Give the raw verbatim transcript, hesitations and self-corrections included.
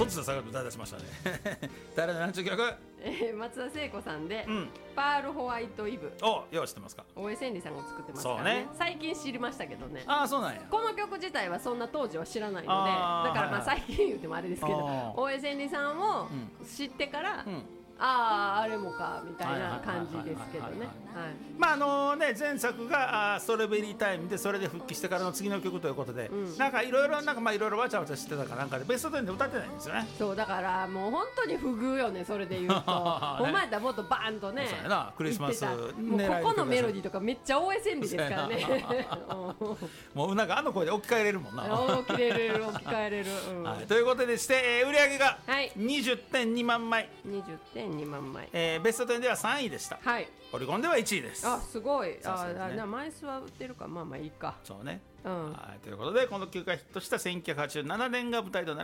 突然下がる歌い出しましたね誰の何ちゅう曲？ えー、松田聖子さんで、 うん、 パールホワイトイブ。 お、よう知ってますか？ 大江千里さんが作ってますからね。 そうね、 最近知りましたけどね。 ああ、そうなんや。 この曲自体はそんな当時は知らないので、だからまあ最近言ってもあれですけど、大江千里さんを知ってから、うん、ああ、あれもかみたいな感じですけどね。 まああのね、前作がストロベリータイムで、それで復帰してからの次の曲ということで、うん、なんかいろいろなんかまあいろいろわちゃわちゃしてたかなんかでベストテンで歌ってないんですよね。 そうだからもう本当に不遇よね、それで言うと。お前だもっとバーンとね、 そうやな、クリスマスもうここのメロディーとかめっちゃ大江千里ですからねもうなんかあの声で置き換えれるもんな。 置き換えれる置き換えれる、うん、 はい、ということでして、えー、売り上げが にじゅってんにまんまい、 にじゅってんにまんまい、 えー、ベストテンではさんいでした。 はい、 オリコンではいちいです。 あ、すごい。ああ、枚数は売ってるか、まあまあいいか。 そうね、 うん、 はい、ということでこの曲がヒットしたせんきゅうひゃくはちじゅうななねんが舞台となり